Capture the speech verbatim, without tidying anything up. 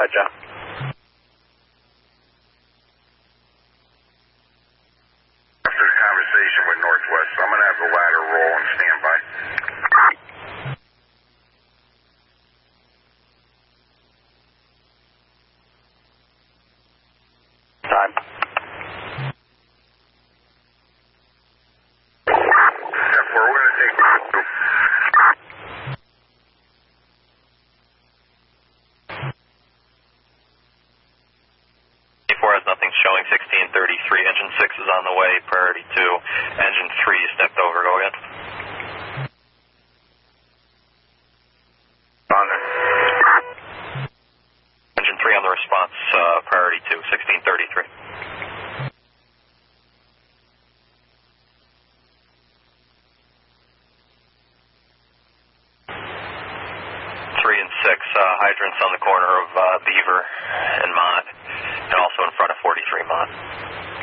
ahead, John. After the conversation with Northwest, I'm going to have the ladder roll and stand by. Time. Step four, we're going to take two. Has nothing showing. Sixteen thirty-three. Engine six is on the way. Priority two. Engine three stepped over. Go again. On there. Engine three on the response. Uh, priority two. Sixteen thirty-three. Three and six. Uh, hydrants on the corner of uh, Beaver and Mott, and also in front of forty-three Mott.